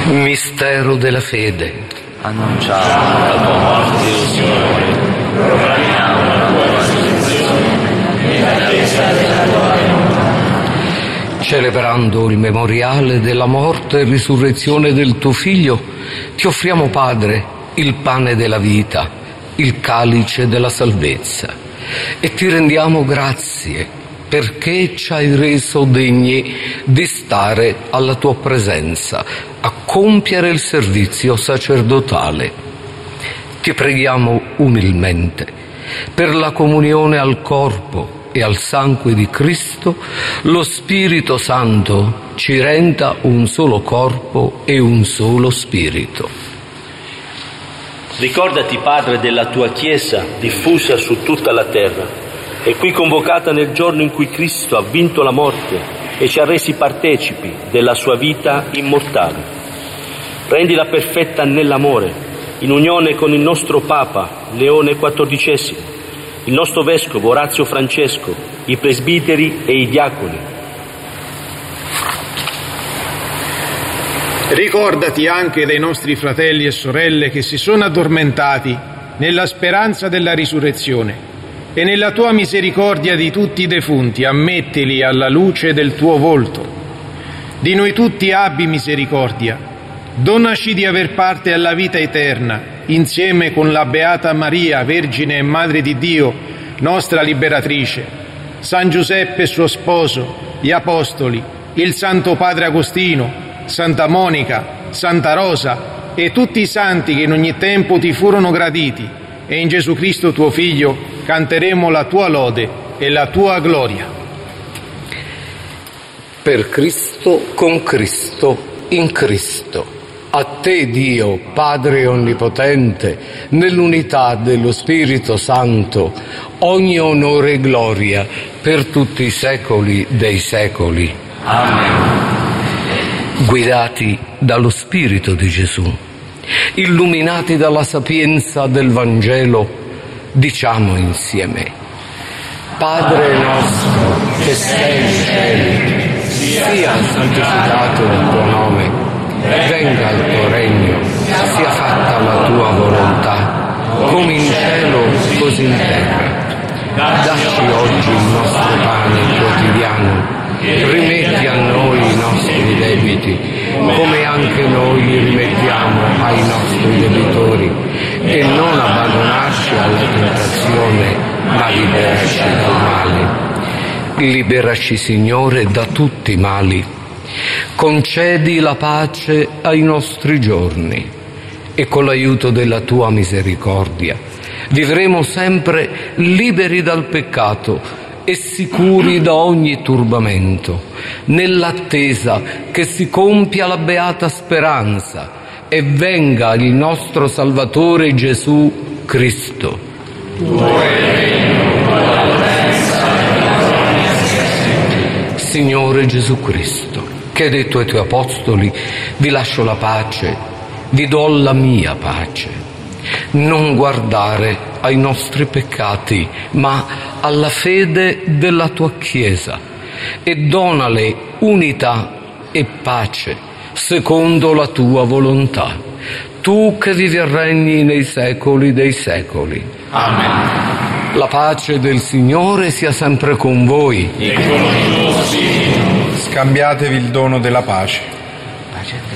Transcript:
Mistero della fede. Annunciamo la tua morte, o Signore, proclamiamo la tua risurrezione e l'attesa della tua venuta. Celebrando il memoriale della morte e risurrezione del tuo Figlio, ti offriamo, Padre, il pane della vita, il calice della salvezza, e ti rendiamo grazie perché ci hai reso degni di stare alla tua presenza, a compiere il servizio sacerdotale. Ti preghiamo umilmente per la comunione al corpo e al sangue di Cristo, lo Spirito Santo ci renda un solo corpo e un solo spirito. Ricordati, Padre, della tua Chiesa diffusa su tutta la terra e qui convocata nel giorno in cui Cristo ha vinto la morte e ci ha resi partecipi della sua vita immortale. Rendila perfetta nell'amore, in unione con il nostro Papa Leone XIV, il nostro Vescovo Orazio Francesco, i presbiteri e i diaconi. Ricordati anche dei nostri fratelli e sorelle che si sono addormentati nella speranza della risurrezione, e nella tua misericordia di tutti i defunti ammettili alla luce del tuo volto. Di noi tutti abbi misericordia, donaci di aver parte alla vita eterna, insieme con la Beata Maria, Vergine e Madre di Dio, nostra liberatrice, San Giuseppe suo sposo, gli Apostoli, il Santo Padre Agostino, Santa Monica, Santa Rosa e tutti i santi che in ogni tempo ti furono graditi, e in Gesù Cristo tuo Figlio canteremo la tua lode e la tua gloria. Per Cristo, con Cristo, in Cristo. A te, Dio, Padre Onnipotente, nell'unità dello Spirito Santo, ogni onore e gloria per tutti i secoli dei secoli. Amen. Guidati dallo Spirito di Gesù, illuminati dalla sapienza del Vangelo, diciamo insieme: Padre nostro che sei in cielo, sia santificato il tuo nome, venga il tuo regno, sia fatta la tua volontà, come in cielo così in terra. Dacci oggi il nostro pane quotidiano, rimetti a noi i nostri debiti, come anche noi rimettiamo ai nostri debitori, e non abbandonarci alla tentazione, ma liberaci dal male. Liberaci, Signore, da tutti i mali. Concedi la pace ai nostri giorni, e con l'aiuto della tua misericordia vivremo sempre liberi dal peccato e sicuri da ogni turbamento, nell'attesa che si compia la beata speranza e venga il nostro Salvatore Gesù Cristo. Signore Gesù Cristo, che hai detto ai tuoi apostoli: vi lascio la pace, vi do la mia pace. Non guardare ai nostri peccati, ma alla fede della tua Chiesa, e donale unità e pace secondo la tua volontà, tu che vivi e regni nei secoli dei secoli. Amen. La pace del Signore sia sempre con voi. E con il tuo spirito. Scambiatevi il dono della pace.